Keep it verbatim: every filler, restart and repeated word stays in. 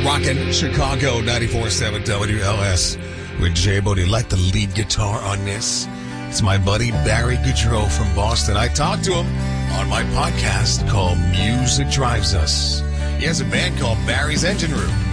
Rockin' Chicago ninety-four point seven W L S with Jay Bodie. Like the lead guitar on this. It's my buddy Barry Goudreau from Boston. I talked to him on my podcast called Music Drives Us. He has a band called Barry's Engine Room.